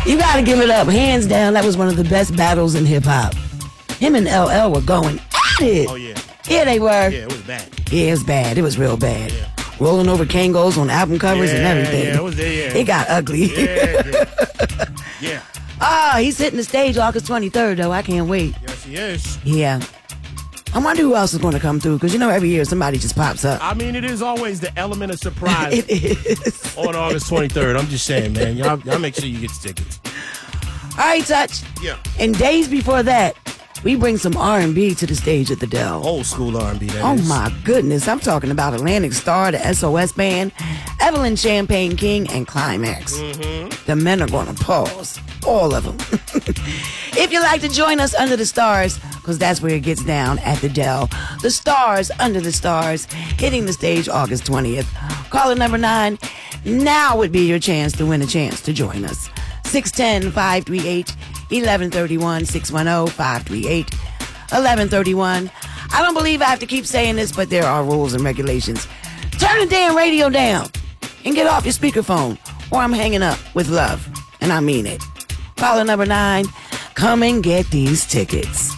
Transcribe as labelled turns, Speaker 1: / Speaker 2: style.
Speaker 1: You gotta give it up. Hands down, that was one of the best battles in hip-hop. Him and LL were going at it.
Speaker 2: Oh, yeah.
Speaker 1: Yeah, they were.
Speaker 2: Yeah, it was bad.
Speaker 1: Yeah, it was bad. It was real bad.
Speaker 2: Yeah.
Speaker 1: Rolling over Kangos on album covers and everything.
Speaker 2: Yeah, it was there, yeah.
Speaker 1: It got ugly.
Speaker 2: Yeah.
Speaker 1: He's hitting the stage August 23rd, though. I can't wait.
Speaker 2: Yes, he is.
Speaker 1: Yeah. I wonder who else is going to come through, because every year somebody just pops up.
Speaker 2: I mean, it is always the element of surprise.
Speaker 1: It is.
Speaker 2: On August 23rd. I'm just saying, man. Y'all make sure you get the tickets.
Speaker 1: All right, Touch.
Speaker 2: Yeah.
Speaker 1: And days before that, we bring some R&B to the stage at the Dell.
Speaker 2: Old school R&B, that
Speaker 1: Oh,
Speaker 2: is.
Speaker 1: my goodness. I'm talking about Atlantic Star, the SOS Band, Evelyn Champagne King, and Climax.
Speaker 2: Mm-hmm.
Speaker 1: The men are going to pause. All of them. If you'd like to join us under the stars, because that's where it gets down at the Dell. The Stars Under the Stars, hitting the stage August 20th. Caller number 9. Now would be your chance to win a chance to join us. 610-538-1131, 610-538-1131. I don't believe I have to keep saying this, but there are rules and regulations. Turn the damn radio down and get off your speakerphone, or I'm hanging up with love, and I mean it. Caller number 9, come and get these tickets.